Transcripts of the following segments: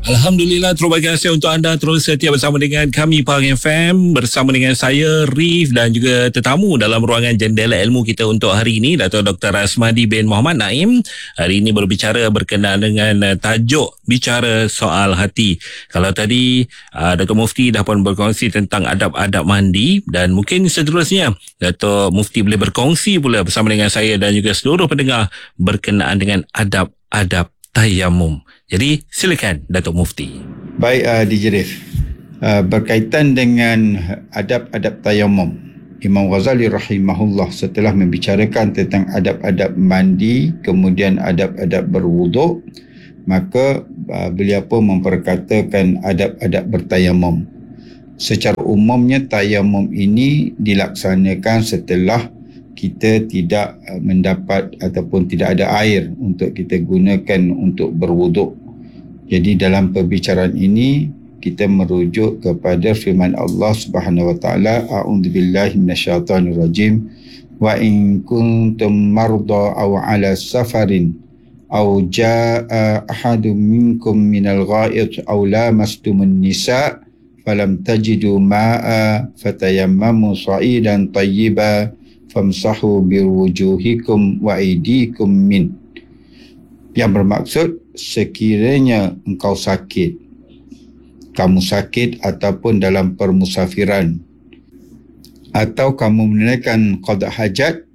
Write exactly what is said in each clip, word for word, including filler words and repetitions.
Alhamdulillah, terima kasih untuk anda terus setia bersama dengan kami Pahang F M, bersama dengan saya Rif dan juga tetamu dalam ruangan Jendela Ilmu kita untuk hari ini, Dato' Doktor Asmadi bin Muhammad Naim. Hari ini berbicara berkenaan dengan tajuk bicara soal hati. Kalau tadi uh, Dato' Mufti dah pun berkongsi tentang adab-adab mandi, dan mungkin seterusnya Dato' Mufti boleh berkongsi pula bersama dengan saya dan juga seluruh pendengar berkenaan dengan adab-adab tayamum. Jadi silakan Datuk Mufti. Baik uh, D J Rif, uh, berkaitan dengan adab-adab tayamum, Imam Ghazali rahimahullah setelah membicarakan tentang adab-adab mandi, kemudian adab-adab berwuduk, maka uh, beliau pun memperkatakan adab-adab bertayamum. Secara umumnya tayamum ini dilaksanakan setelah kita tidak mendapat ataupun tidak ada air untuk kita gunakan untuk berwuduk. Jadi dalam perbicaraan ini kita merujuk kepada firman Allah Subhanahu wa taala, a'udzubillahi minasyaitonir rajim, wa in kuntum marda aw ala safarin aw jaa ahadun minkum minal gha'it aw lamastumun nisa falam tajidu ma'a fatayammamu sa'idan tayyiban famsahu biwujuhikum wa aydikum min. Yang bermaksud, sekiranya engkau sakit, kamu sakit ataupun dalam permusafiran, atau kamu menunaikan qada hajat,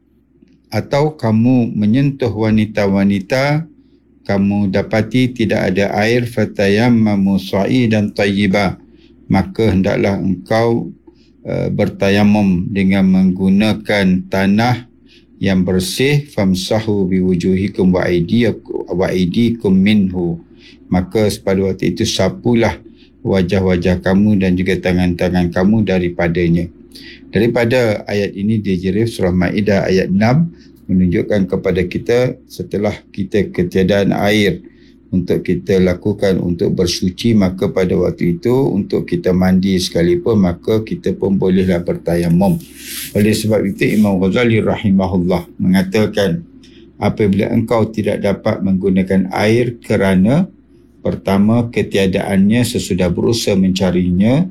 atau kamu menyentuh wanita-wanita, kamu dapati tidak ada air, fatayammamu sa'idan tayyiba, maka hendaklah engkau Uh, bertayamum dengan menggunakan tanah yang bersih, famsahu biwujuhikum wa aydiyakum wa aydikum minhu, maka pada waktu itu sapulah wajah-wajah kamu dan juga tangan-tangan kamu daripadanya. Daripada ayat ini D J Rif, surah Maidah ayat enam menunjukkan kepada kita setelah kita ketiadaan air untuk kita lakukan untuk bersuci, maka pada waktu itu untuk kita mandi sekalipun, maka kita pun bolehlah bertayamum. Oleh sebab itu Imam Ghazali rahimahullah mengatakan, apabila engkau tidak dapat menggunakan air kerana pertama ketiadaannya sesudah berusaha mencarinya,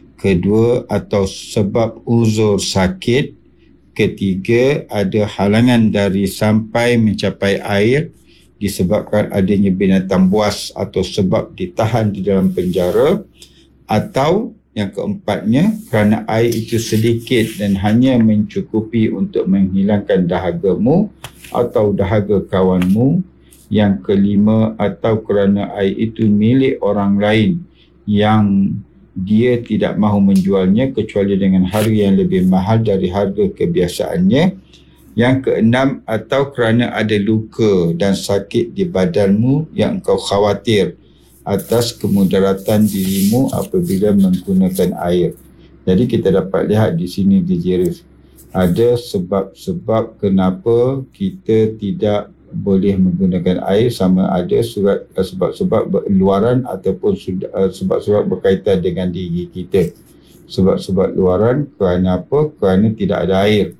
kedua atau sebab uzur sakit, ketiga ada halangan dari sampai mencapai air disebabkan adanya binatang buas atau sebab ditahan di dalam penjara, atau yang keempatnya kerana air itu sedikit dan hanya mencukupi untuk menghilangkan dahagamu atau dahaga kawanmu, yang kelima atau kerana air itu milik orang lain yang dia tidak mahu menjualnya kecuali dengan harga yang lebih mahal dari harga kebiasaannya, yang keenam atau kerana ada luka dan sakit di badanmu yang engkau khawatir atas kemudaratan dirimu apabila menggunakan air. Jadi kita dapat lihat di sini di Jerif, ada sebab-sebab kenapa kita tidak boleh menggunakan air, sama ada surat sebab-sebab luaran ataupun sebab-sebab berkaitan dengan diri kita. Sebab-sebab luaran kerana apa? Kerana tidak ada air.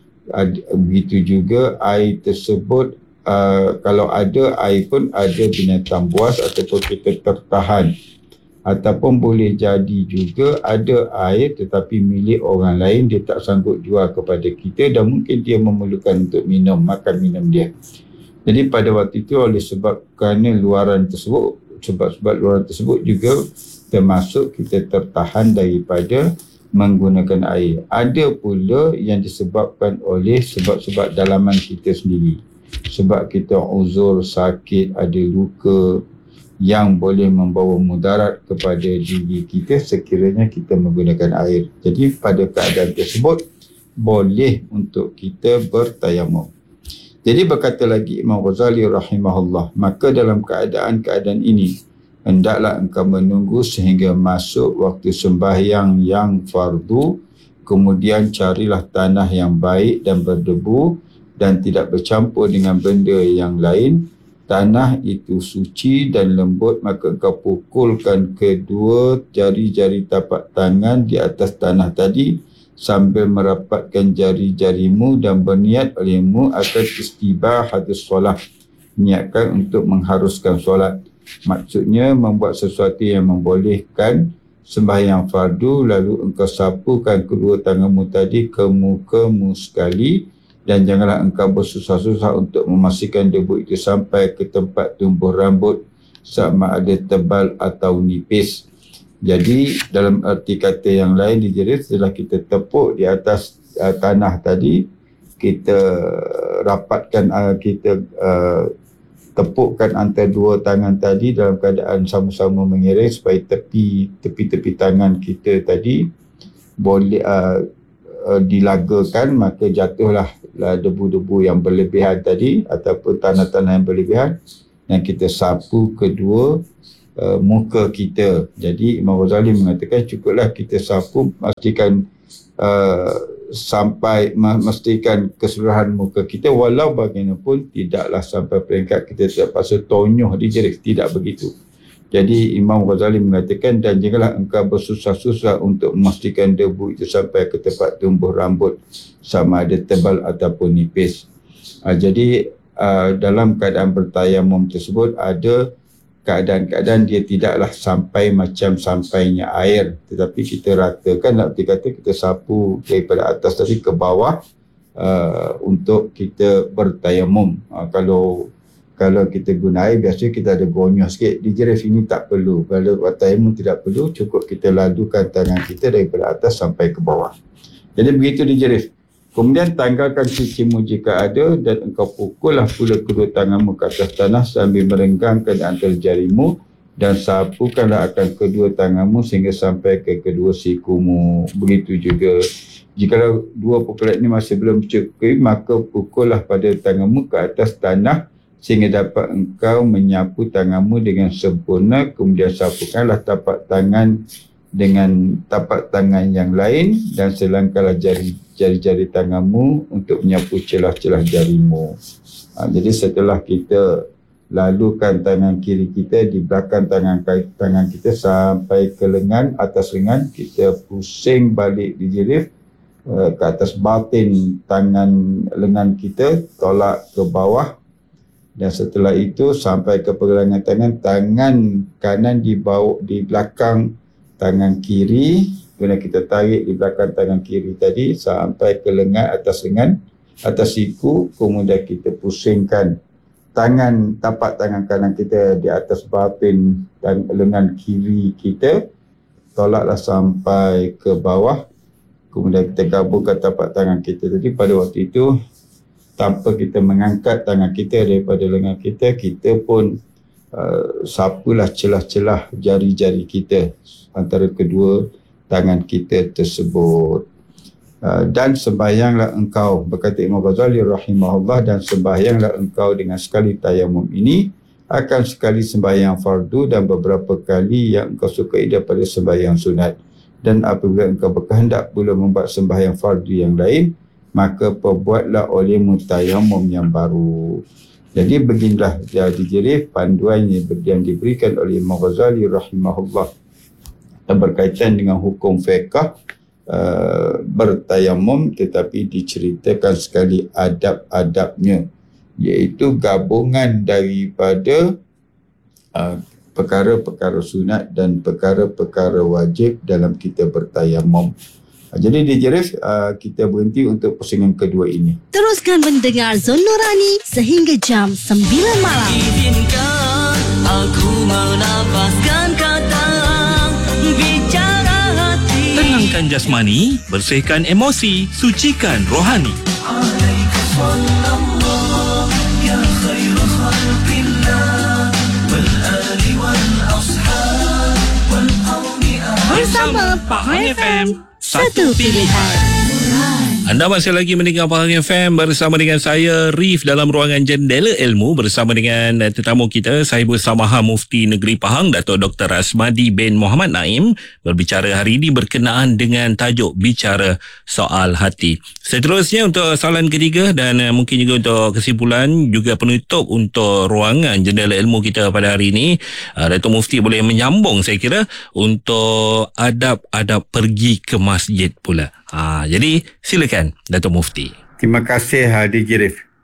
Begitu juga air tersebut, uh, kalau ada air pun ada binatang buas ataupun kita tertahan, ataupun boleh jadi juga ada air tetapi milik orang lain, dia tak sanggup jual kepada kita dan mungkin dia memerlukan untuk minum, makan minum dia. Jadi pada waktu itu oleh sebab kerana luaran tersebut, sebab-sebab luaran tersebut juga termasuk kita tertahan daripada menggunakan air. Ada pula yang disebabkan oleh sebab-sebab dalaman kita sendiri. Sebab kita uzur, sakit, ada luka yang boleh membawa mudarat kepada diri kita sekiranya kita menggunakan air. Jadi pada keadaan tersebut boleh untuk kita bertayamum. Jadi berkata lagi Imam Ghazali rahimahullah, maka dalam keadaan-keadaan ini hendaklah engkau menunggu sehingga masuk waktu sembahyang yang fardu, kemudian carilah tanah yang baik dan berdebu dan tidak bercampur dengan benda yang lain. Tanah itu suci dan lembut, maka engkau pukulkan kedua jari-jari tapak tangan di atas tanah tadi sambil merapatkan jari-jarimu dan berniat olehmu akan istibah hadis solat, niatkan untuk mengharuskan solat. Maksudnya membuat sesuatu yang membolehkan sembahyang fardu, lalu engkau sapukan kedua tanganmu tadi ke mukamu sekali, dan janganlah engkau bersusah-susah untuk memastikan debu itu sampai ke tempat tumbuh rambut, sama ada tebal atau nipis. Jadi dalam arti kata yang lain, dijerit setelah kita tepuk di atas uh, tanah tadi, kita rapatkan, uh, kita uh, tepukkan antara dua tangan tadi dalam keadaan sama-sama mengiring supaya tepi tepi-tepi tangan kita tadi boleh uh, uh, dilagakan, maka jatuhlah uh, debu-debu yang berlebihan tadi ataupun tanah-tanah yang berlebihan, yang kita sapu kedua uh, muka kita. Jadi Imam Ghazali mengatakan cukuplah kita sapu, pastikan uh, sampai memastikan keseluruhan muka kita, walau bagaimanapun tidaklah sampai peringkat kita terpaksa tonyoh dijerit, tidak begitu. Jadi Imam Ghazali mengatakan, dan janganlah engkau bersusah-susah untuk memastikan debu itu sampai ke tempat tumbuh rambut, sama ada tebal ataupun nipis. Uh, jadi uh, dalam keadaan bertayamum tersebut ada keadaan-keadaan dia tidaklah sampai macam sampainya air, tetapi kita ratakan, nak kata kita sapu daripada atas tadi ke bawah uh, untuk kita bertayamum. Uh, kalau kalau kita guna air, biasanya kita ada gonyah sikit. Di jerif ini tak perlu. Kalau bertayamum tidak perlu, cukup kita ladukan tangan kita daripada atas sampai ke bawah. Jadi begitu di jerif. Kemudian tanggalkan cicimu jika ada, dan engkau pukullah pula kedua tanganmu ke atas tanah sambil merenggangkan antara jarimu, dan sapukanlah akan kedua tanganmu sehingga sampai ke kedua sikumu. Begitu juga jika dua pukulan ini masih belum cukup, maka pukullah pada tanganmu ke atas tanah sehingga dapat engkau menyapu tanganmu dengan sempurna. Kemudian sapukanlah tapak tangan dengan tapak tangan yang lain, dan selangkahlah jari jari-jari tanganmu untuk menyapu celah-celah jarimu. Ha, jadi setelah kita lalukan tangan kiri kita di belakang tangan tangan kita sampai ke lengan, atas lengan, kita pusing balik di jirif uh, ke atas batin tangan lengan kita, tolak ke bawah, dan setelah itu sampai ke pergelangan tangan, tangan kanan di bawah di belakang tangan kiri, kemudian kita tarik di belakang tangan kiri tadi sampai ke lengan, atas lengan, atas siku, kemudian kita pusingkan tangan, tapak tangan kanan kita di atas batin dan lengan kiri kita, tolaklah sampai ke bawah, kemudian kita gabungkan tapak tangan kita tadi. Pada waktu itu, tanpa kita mengangkat tangan kita daripada lengan kita, kita pun uh, sapulah celah-celah jari-jari kita antara kedua tangan kita tersebut. Uh, dan sembahyanglah engkau, berkata Imam Ghazali rahimahullah, dan sembahyanglah engkau dengan sekali tayamum ini, akan sekali sembahyang fardu dan beberapa kali yang engkau sukai daripada sembahyang sunat. Dan apabila engkau berkehendak pula membuat sembahyang fardu yang lain, maka perbuatlah olehmu tayamum yang baru. Jadi beginilah jadi jerif panduan yang diberikan oleh Imam Ghazali rahimahullah berkaitan dengan hukum fiqh uh, bertayamum, tetapi diceritakan sekali adab-adabnya, iaitu gabungan daripada uh, perkara-perkara sunat dan perkara-perkara wajib dalam kita bertayamum. Uh, jadi di jerif uh, kita berhenti untuk pusingan kedua ini. Teruskan mendengar Zon Nurani sehingga jam sembilan malam. Izinkan aku menapaskan kata bicara hati. Tenangkan jasmani, bersihkan emosi, sucikan rohani. Alaikassalam ya khairul khalqillah wal ali wal ashab wal awliya. Bersama Pahang F M, satu pilihan. Anda masih lagi mendengar Pahang F M bersama dengan saya, Rif, dalam ruangan Jendela Ilmu bersama dengan tetamu kita, Sahibul Samaha Mufti Negeri Pahang, Datuk Doktor Rasmadi bin Mohamad Naim, berbicara hari ini berkenaan dengan tajuk Bicara Soal Hati. Seterusnya untuk soalan ketiga dan uh, mungkin juga untuk kesimpulan juga penutup untuk ruangan Jendela Ilmu kita pada hari ini, uh, Datuk Mufti boleh menyambung saya kira untuk adab-adab pergi ke masjid pula. Ha, jadi silakan Datuk Mufti. Terima kasih Hadi Jirif.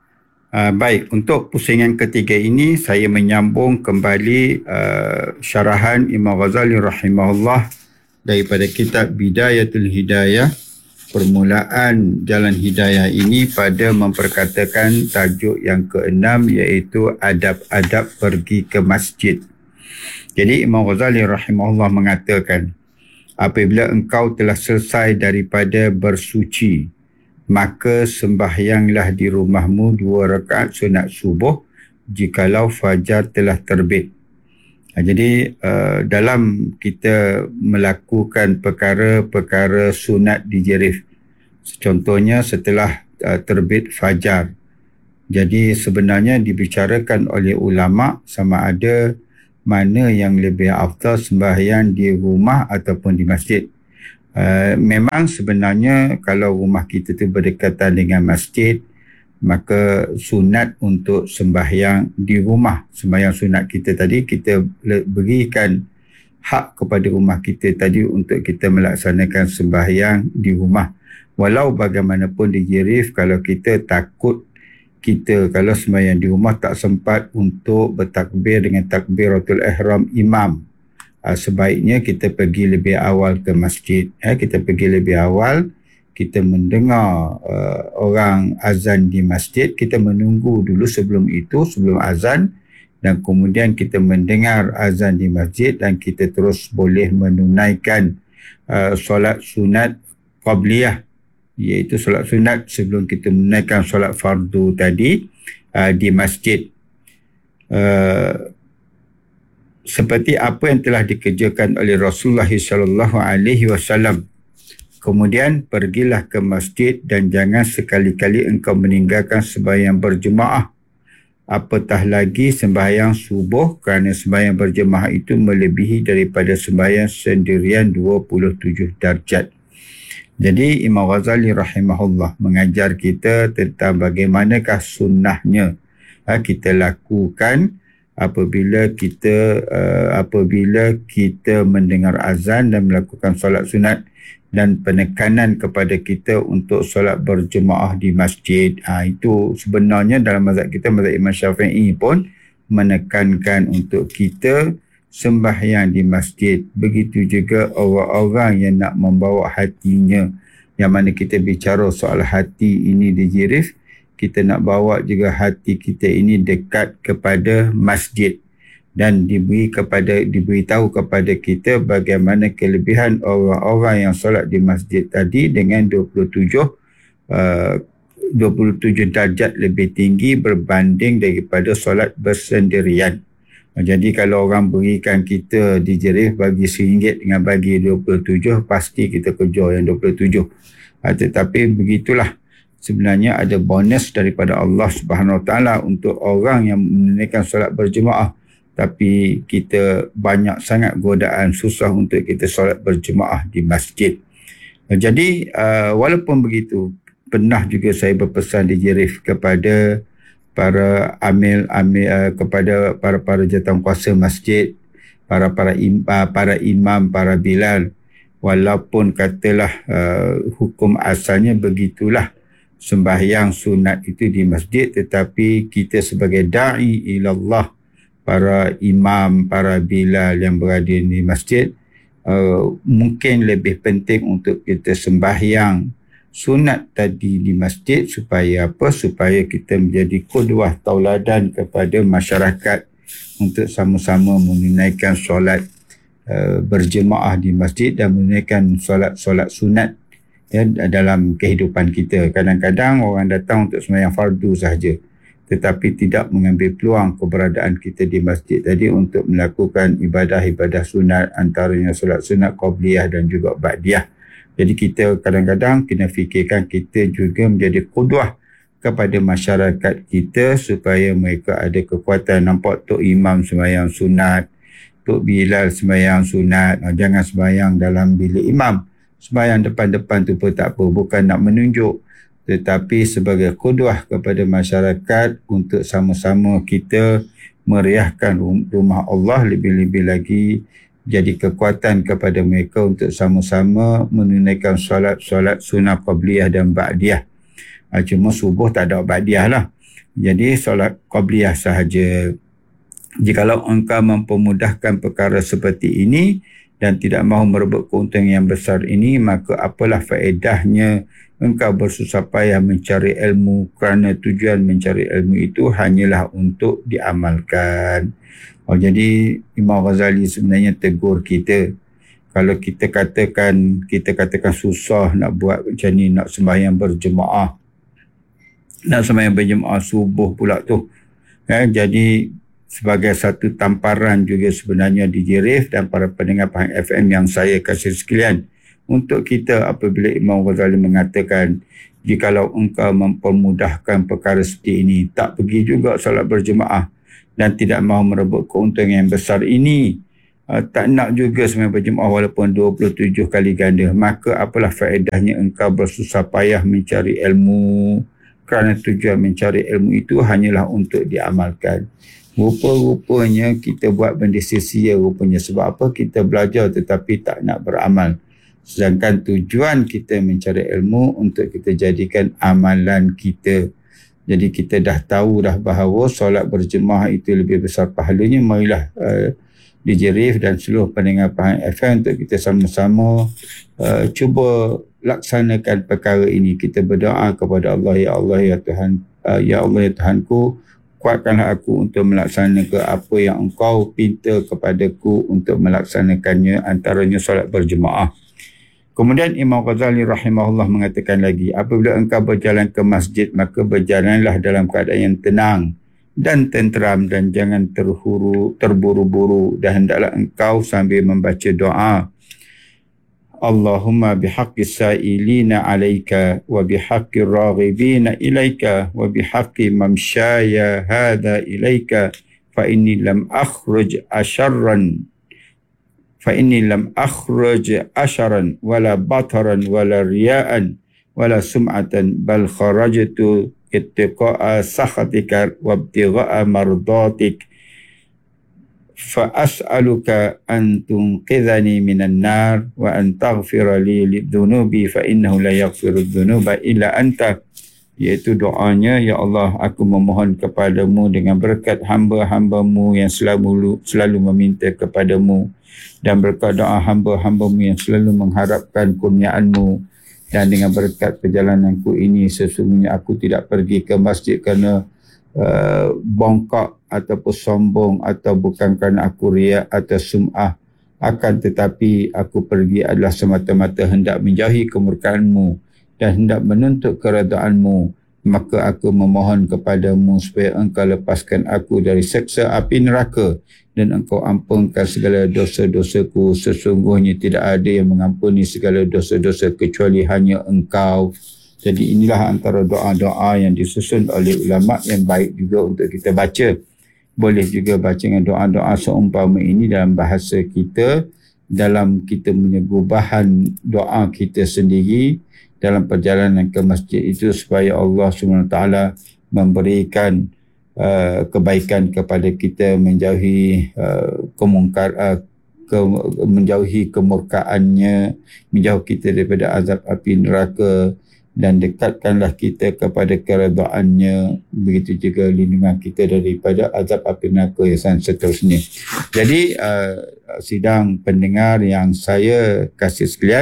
Uh, baik, untuk pusingan ketiga ini saya menyambung kembali uh, syarahan Imam Ghazali rahimahullah daripada kitab Bidayatul Hidayah, permulaan jalan hidayah ini, pada memperkatakan tajuk yang keenam, iaitu adab-adab pergi ke masjid. Jadi Imam Ghazali rahimahullah mengatakan, apabila engkau telah selesai daripada bersuci, maka sembahyanglah di rumahmu dua rakaat sunat subuh jikalau fajar telah terbit. Jadi uh, dalam kita melakukan perkara-perkara sunat di Jerif, contohnya setelah uh, terbit fajar, jadi sebenarnya dibicarakan oleh ulama sama ada mana yang lebih afdal, sembahyang di rumah ataupun di masjid. Uh, memang sebenarnya kalau rumah kita tu berdekatan dengan masjid, maka sunat untuk sembahyang di rumah. Sembahyang sunat kita tadi, kita berikan hak kepada rumah kita tadi untuk kita melaksanakan sembahyang di rumah. Walau bagaimanapun di Jerif, kalau kita takut kita kalau sembahyang di rumah tak sempat untuk bertakbir dengan takbiratul ihram imam, Uh, sebaiknya kita pergi lebih awal ke masjid. Eh, kita pergi lebih awal, kita mendengar uh, orang azan di masjid, kita menunggu dulu sebelum itu, sebelum azan, dan kemudian kita mendengar azan di masjid dan kita terus boleh menunaikan uh, solat sunat qabliyah, iaitu solat sunat sebelum kita menunaikan solat fardu tadi uh, di masjid. Uh, seperti apa yang telah dikerjakan oleh Rasulullah sallallahu alaihi wasallam. Kemudian pergilah ke masjid dan jangan sekali-kali engkau meninggalkan sembahyang berjemaah, apatah lagi sembahyang subuh, kerana sembahyang berjemaah itu melebihi daripada sembahyang sendirian dua puluh tujuh darjat. Jadi Imam Ghazali rahimahullah mengajar kita tentang bagaimanakah sunnahnya ha, kita lakukan apabila kita uh, apabila kita mendengar azan dan melakukan solat sunat, dan penekanan kepada kita untuk solat berjemaah di masjid. Ha, itu sebenarnya dalam mazhab kita, mazhab Imam Syafi'i pun menekankan untuk kita sembahyang di masjid. Begitu juga orang-orang yang nak membawa hatinya, yang mana kita bicara soal hati ini di Jerif, kita nak bawa juga hati kita ini dekat kepada masjid, dan diberi kepada diberitahu kepada kita bagaimana kelebihan orang-orang yang solat di masjid tadi dengan dua puluh tujuh uh, dua puluh tujuh darjat lebih tinggi berbanding daripada solat bersendirian. Jadi kalau orang berikan kita di Jerif bagi seringgit dengan bagi dua puluh tujuh, pasti kita kejar yang dua puluh tujuh. Tetapi begitulah, sebenarnya ada bonus daripada Allah Subhanahu Wa Taala untuk orang yang menunaikan solat berjemaah, tapi kita banyak sangat godaan, susah untuk kita solat berjemaah di masjid. Jadi uh, walaupun begitu, pernah juga saya berpesan di Jerif kepada para amil-amil, uh, kepada para-para jawatankuasa masjid, para para im, uh, para imam, para bilal, walaupun katalah uh, hukum asalnya begitulah, sembahyang sunat itu di masjid, tetapi kita sebagai da'i ilallah, para imam, para bilal yang berada di masjid, uh, mungkin lebih penting untuk kita sembahyang sunat tadi di masjid, supaya apa? Supaya kita menjadi qudwah tauladan kepada masyarakat untuk sama-sama menunaikan solat uh, berjemaah di masjid dan menunaikan solat-solat sunat ya, dalam kehidupan kita. Kadang-kadang orang datang untuk sembahyang fardu sahaja, tetapi tidak mengambil peluang keberadaan kita di masjid tadi untuk melakukan ibadah-ibadah sunat, antaranya solat sunat qabliyah dan juga ba'diyah. Jadi kita kadang-kadang kena fikirkan kita juga menjadi qudwah kepada masyarakat kita, supaya mereka ada kekuatan. Nampak Tok Imam sembahyang sunat, Tok Bilal sembahyang sunat, jangan sembahyang dalam bilik imam. Sembahyang depan-depan tu pun tak apa, bukan nak menunjuk, tetapi sebagai qudwah kepada masyarakat untuk sama-sama kita meriahkan rumah Allah, lebih-lebih lagi jadi kekuatan kepada mereka untuk sama-sama menunaikan solat-solat sunnah qabliyah dan ba'diyah. Cuma subuh tak ada ba'diyah lah. Jadi solat qabliyah sahaja. Jikalau engkau mempermudahkan perkara seperti ini dan tidak mahu merebut keuntungan yang besar ini, maka apalah faedahnya engkau bersusah payah mencari ilmu, kerana tujuan mencari ilmu itu hanyalah untuk diamalkan. Oh, jadi Imam Ghazali sebenarnya tegur kita. Kalau kita katakan kita katakan susah nak buat macam ni, nak sembahyang berjemaah, nak sembahyang berjemaah subuh pula tu. Ya, jadi sebagai satu tamparan juga sebenarnya D J Rif dan para pendengar Pahang F M yang saya kasih sekalian, untuk kita apabila Imam Ghazali mengatakan jikalau engkau mempermudahkan perkara seperti ini, tak pergi juga solat berjemaah dan tidak mahu merebut keuntungan yang besar ini, uh, tak nak juga sembahyang berjemaah walaupun dua puluh tujuh kali ganda, maka apalah faedahnya engkau bersusah payah mencari ilmu, kerana tujuan mencari ilmu itu hanyalah untuk diamalkan. Rupa-rupanya kita buat benda sia-sia rupanya. Sebab apa? Kita belajar tetapi tak nak beramal. Sedangkan tujuan kita mencari ilmu untuk kita jadikan amalan kita. Jadi kita dah tahu dah bahawa solat berjemaah itu lebih besar pahalanya. Marilah uh, D J Rif dan seluruh pendengar Pahang F M untuk kita sama-sama uh, cuba laksanakan perkara ini. Kita berdoa kepada Allah, ya Allah ya Tuhan, uh, ya Allah ya Tuhanku, kuatkanlah aku untuk melaksanakan apa yang engkau pinta kepadaku untuk melaksanakannya, antaranya solat berjemaah. Kemudian Imam Ghazali rahimahullah mengatakan lagi, apabila engkau berjalan ke masjid, maka berjalanlah dalam keadaan yang tenang dan tenteram dan jangan terhuru, terburu-buru, dan hendaklah engkau sambil membaca doa, Allahumma bihaqqi sa'ilina alaika wa bihaqqi raghibina ilaika wa bihaqqi mamshaya hadha ilaika fa inni lam akhruj asharran fa inni lam akhruj asharan wala bataran wala riya'an wala sum'atan bal kharajtu ittiqa'a sakhatika wa ibtigha'a mardatik fa as'aluka an tunqidhani minan nar wa an taghfira li lidhunubi fa innahu la yaghfiru dhunuba illa anta. Iaitu doanya, ya Allah, aku memohon kepadamu dengan berkat hamba-hambamu yang selalu selalu meminta kepadamu, dan berkat doa hamba-hambamu yang selalu mengharapkan kurniaanmu, dan dengan berkat perjalananku ini sesungguhnya aku tidak pergi ke masjid kerana Uh, bongkak ataupun sombong, atau bukan kerana aku riak atau sum'ah, akan tetapi aku pergi adalah semata-mata hendak menjauhi kemurkaanmu dan hendak menuntut keredaanmu. Maka aku memohon kepadamu supaya engkau lepaskan aku dari seksa api neraka dan engkau ampunkan segala dosa-dosaku. Sesungguhnya tidak ada yang mengampuni segala dosa-dosa kecuali hanya engkau. Jadi inilah antara doa-doa yang disusun oleh ulama yang baik juga untuk kita baca. Boleh juga baca dengan doa-doa seumpama ini dalam bahasa kita, dalam kita menyebut bahan doa kita sendiri dalam perjalanan ke masjid itu, supaya Allah subhanahu wa taala memberikan uh, kebaikan kepada kita, menjauhi uh, kemungkar uh, ke, menjauhi kemurkaannya, menjauh kita daripada azab api neraka, dan dekatkanlah kita kepada keredaannya. Begitu juga lindungan kita daripada azab api neraka dan seterusnya. Jadi uh, sidang pendengar yang saya kasih sekalian,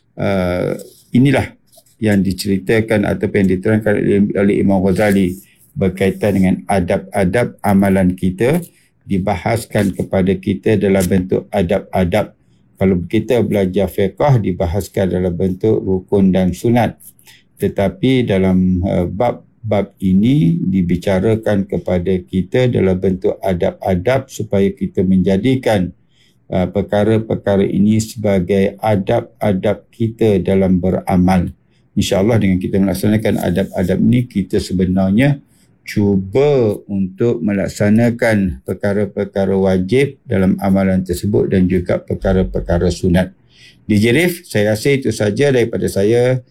uh, inilah yang diceritakan ataupun yang diterangkan oleh Imam Ghazali berkaitan dengan adab-adab amalan kita, dibahaskan kepada kita dalam bentuk adab-adab. Kalau kita belajar fiqh, dibahaskan dalam bentuk rukun dan sunat. Tetapi dalam uh, bab-bab ini dibicarakan kepada kita dalam bentuk adab-adab supaya kita menjadikan uh, perkara-perkara ini sebagai adab-adab kita dalam beramal. InsyaAllah dengan kita melaksanakan adab-adab ini, kita sebenarnya cuba untuk melaksanakan perkara-perkara wajib dalam amalan tersebut dan juga perkara-perkara sunat. D J Rif, saya rasa itu saja daripada saya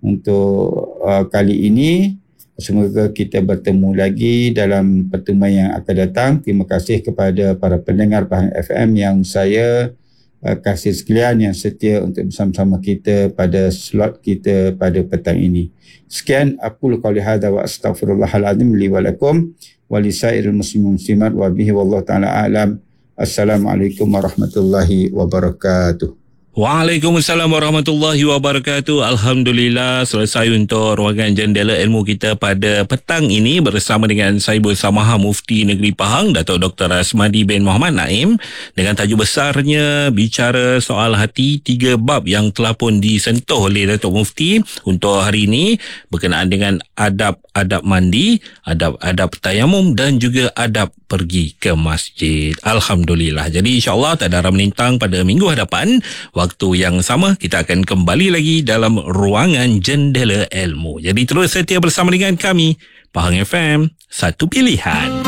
untuk uh, kali ini. Semoga kita bertemu lagi dalam pertemuan yang akan datang. Terima kasih kepada para pendengar Pahang F M yang saya uh, kasih sekalian yang setia untuk bersama-sama kita pada slot kita pada petang ini. Sekian, aqulu qouli hadza wa astaghfirullahal azim li wa lakum wa lisairil muslimin muslimat wa bihi wallahu taala a'lam. Assalamualaikum warahmatullahi wabarakatuh. Waalaikumsalam warahmatullahi wabarakatuh. Alhamdulillah, selesai untuk ruangan Jendela Ilmu kita pada petang ini bersama dengan Saibul Samaha Mufti Negeri Pahang, Datuk Doktor Rasmadi bin Mohamed Naim, dengan tajuk besarnya bicara soal hati, tiga bab yang telah pun disentuh oleh Datuk Mufti untuk hari ini berkenaan dengan adab-adab mandi, adab-adab tayamum dan juga adab pergi ke masjid. Alhamdulillah. Jadi insya-Allah tak ada arah melintang pada minggu hadapan waktu yang sama kita akan kembali lagi dalam ruangan Jendela Ilmu. Jadi terus setia bersama dengan kami, Pahang F M, satu pilihan.